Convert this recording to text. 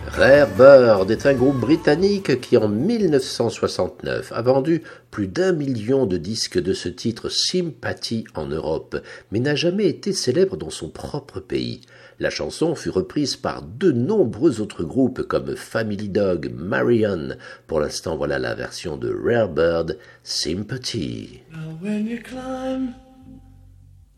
Rare Bird est un groupe britannique qui en 1969 a vendu plus d'1 million de disques de ce titre Sympathy en Europe, mais n'a jamais été célèbre dans son propre pays. La chanson fut reprise par de nombreux autres groupes comme Family Dog, Marion. Pour l'instant, voilà la version de Rare Bird, Sympathy. Now when you climb